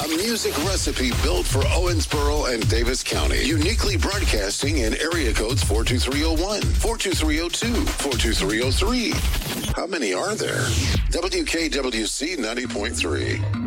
A music recipe built for Owensboro and Davis County. Uniquely broadcasting in area codes 42301, 42302, 42303. How many are there? WKWC 90.3.